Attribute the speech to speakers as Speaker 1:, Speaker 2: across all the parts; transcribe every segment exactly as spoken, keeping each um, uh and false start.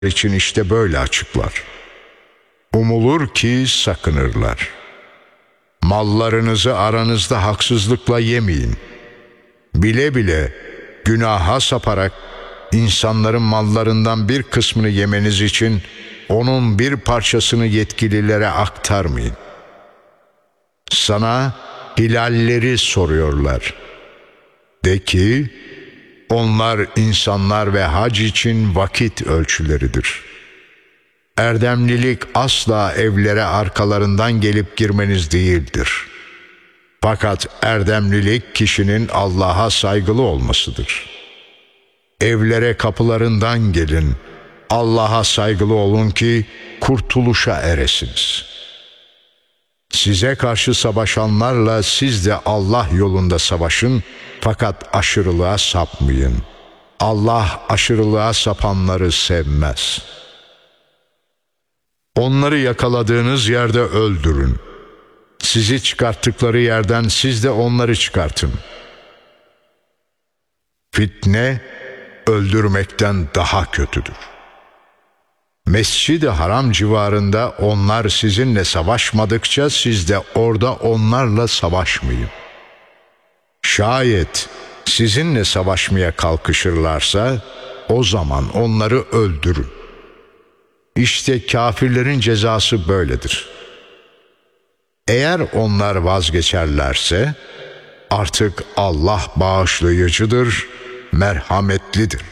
Speaker 1: için işte böyle açıklar. Umulur ki sakınırlar. Mallarınızı aranızda haksızlıkla yemeyin. Bile bile günaha saparak insanların mallarından bir kısmını yemeniz için onun bir parçasını yetkililere aktarmayın. Sana hilalleri soruyorlar. De ki, onlar insanlar ve hac için vakit ölçüleridir. Erdemlilik asla evlere arkalarından gelip girmeniz değildir. Fakat erdemlilik kişinin Allah'a saygılı olmasıdır. Evlere kapılarından gelin, Allah'a saygılı olun ki kurtuluşa eresiniz. Size karşı savaşanlarla siz de Allah yolunda savaşın, fakat aşırılığa sapmayın. Allah aşırılığa sapanları sevmez. Onları yakaladığınız yerde öldürün. Sizi çıkarttıkları yerden siz de onları çıkartın. Fitne öldürmekten daha kötüdür. Mescid-i Haram civarında onlar sizinle savaşmadıkça siz de orada onlarla savaşmayın. Şayet sizinle savaşmaya kalkışırlarsa o zaman onları öldürün. İşte kafirlerin cezası böyledir. Eğer onlar vazgeçerlerse artık Allah bağışlayıcıdır, merhametlidir.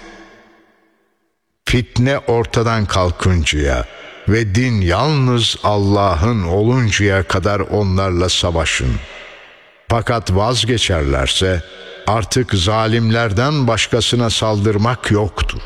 Speaker 1: Fitne ortadan kalkıncaya ve din yalnız Allah'ın oluncaya kadar onlarla savaşın. Fakat vazgeçerlerse artık zalimlerden başkasına saldırmak yoktur.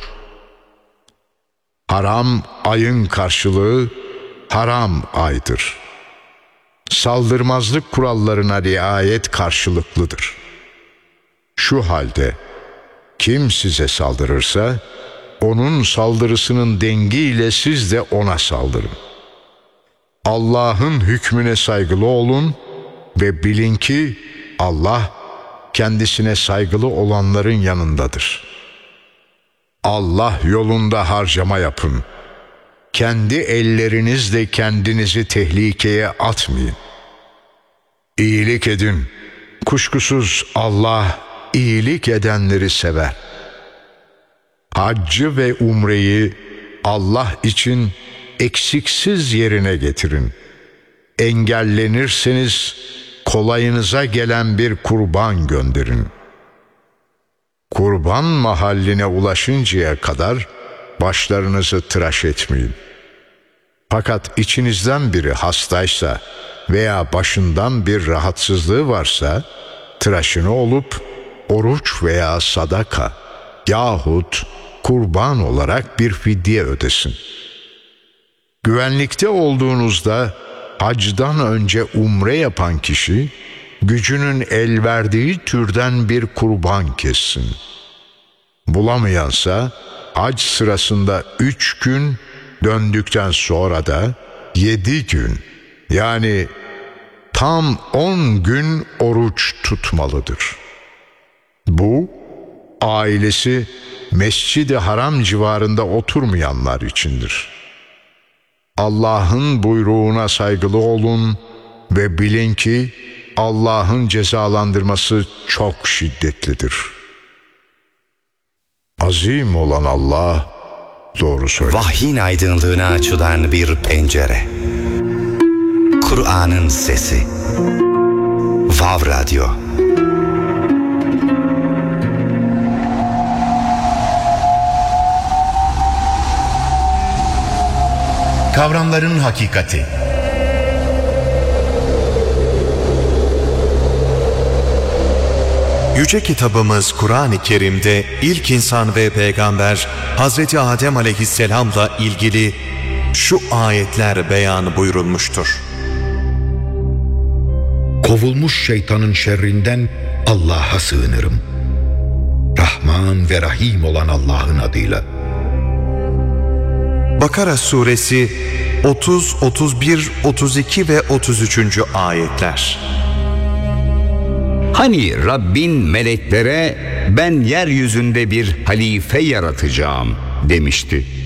Speaker 1: Haram ayın karşılığı haram aydır. Saldırmazlık kurallarına riayet karşılıklıdır. Şu halde kim size saldırırsa onun saldırısının dengiyle siz de ona saldırın. Allah'ın hükmüne saygılı olun ve bilin ki Allah kendisine saygılı olanların yanındadır. Allah yolunda harcama yapın. Kendi ellerinizle kendinizi tehlikeye atmayın. İyilik edin. Kuşkusuz Allah iyilik edenleri sever. Haccı ve umreyi Allah için eksiksiz yerine getirin. Engellenirseniz kolayınıza gelen bir kurban gönderin. Kurban mahalline ulaşıncaya kadar başlarınızı tıraş etmeyin. Fakat içinizden biri hastaysa veya başından bir rahatsızlığı varsa tıraşını olup oruç veya sadaka yahut kurban olarak bir fidye ödesin. Güvenlikte olduğunuzda hacdan önce umre yapan kişi gücünün el verdiği türden bir kurban kessin. Bulamayansa hac sırasında üç gün, döndükten sonra da yedi gün, yani tam on gün oruç tutmalıdır. Bu ailesi Mescid-i Haram civarında oturmayanlar içindir. Allah'ın buyruğuna saygılı olun ve bilin ki Allah'ın cezalandırması çok şiddetlidir. Azim olan Allah doğru söyler.
Speaker 2: Vahyin aydınlığına açılan bir pencere. Kur'an'ın sesi. Vav Radyo.
Speaker 3: Kavramların hakikati. Yüce kitabımız Kur'an-ı Kerim'de ilk insan ve peygamber Hazreti Adem Aleyhisselam'la ilgili şu ayetler beyan buyurulmuştur.
Speaker 4: Kovulmuş şeytanın şerrinden Allah'a sığınırım. Rahman ve Rahim olan Allah'ın adıyla.
Speaker 3: Bakara suresi otuz, otuz bir, otuz iki ve otuz üçüncü ayetler.
Speaker 5: Hani Rabbin meleklere ben yeryüzünde bir halife yaratacağım demişti.